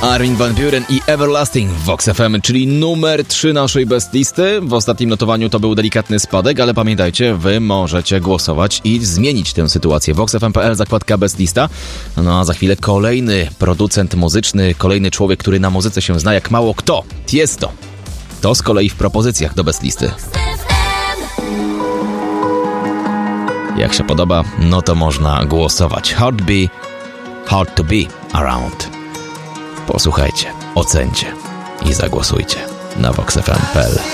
Armin van Buuren i Everlasting w Vox FM, czyli numer 3 naszej best listy. W ostatnim notowaniu to był delikatny spadek, ale pamiętajcie, wy możecie głosować i zmienić tę sytuację. VoxFM.pl, zakładka best lista. No a za chwilę kolejny producent muzyczny, kolejny człowiek, który na muzyce się zna jak mało kto. Tiesto. To z kolei w propozycjach do best listy. Jak się podoba, no to można głosować. Hard to be around. Posłuchajcie, ocencie i zagłosujcie na VoxFM.pl.